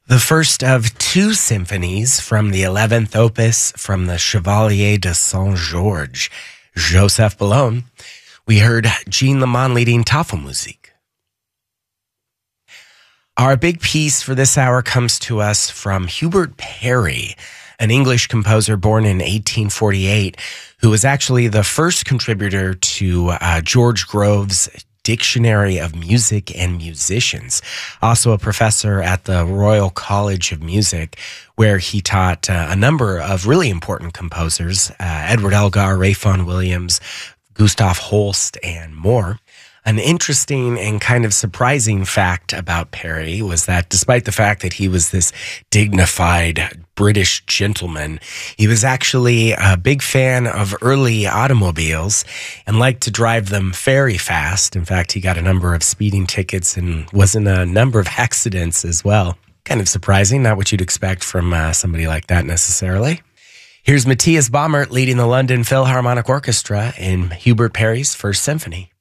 The first of two symphonies from the 11th opus from the Chevalier de Saint-Georges, Joseph Boulogne. We heard Jean Lemon leading Tafelmusik. Our big piece for this hour comes to us from Hubert Parry, an English composer born in 1848, who was actually the first contributor to George Grove's Dictionary of Music and Musicians, also a professor at the Royal College of Music, where he taught a number of really important composers, Edward Elgar, Ralph Vaughan Williams, Gustav Holst, and more. An interesting and kind of surprising fact about Parry was that despite the fact that he was this dignified British gentleman, he was actually a big fan of early automobiles and liked to drive them very fast. In fact, he got a number of speeding tickets and was in a number of accidents as well. Kind of surprising, not what you'd expect from somebody like that necessarily. Here's Matthias Baumert leading the London Philharmonic Orchestra in Hubert Parry's First Symphony.